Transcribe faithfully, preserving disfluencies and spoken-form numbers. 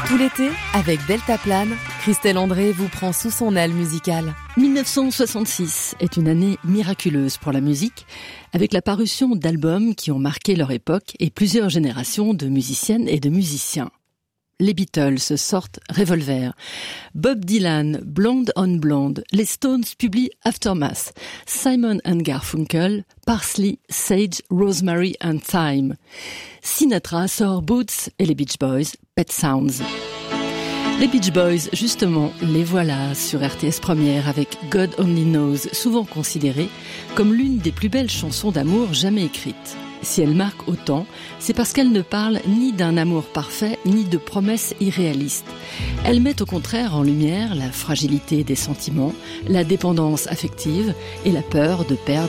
Tout l'été, avec Deltaplane, Christelle André vous prend sous son aile musicale. dix-neuf cent soixante-six est une année miraculeuse pour la musique, avec la parution d'albums qui ont marqué leur époque et plusieurs générations de musiciennes et de musiciens. Les Beatles sortent Revolver, Bob Dylan, Blonde on Blonde, les Stones publient Aftermath, Simon and Garfunkel, Parsley, Sage, Rosemary and Thyme. Sinatra sort Boots et les Beach Boys, Pet Sounds. Les Beach Boys, justement, les voilà sur R T S Première avec God Only Knows, souvent considérée comme l'une des plus belles chansons d'amour jamais écrites. Si elle marque autant, c'est parce qu'elle ne parle ni d'un amour parfait, ni de promesses irréalistes. Elle met au contraire en lumière la fragilité des sentiments, la dépendance affective et la peur de perdre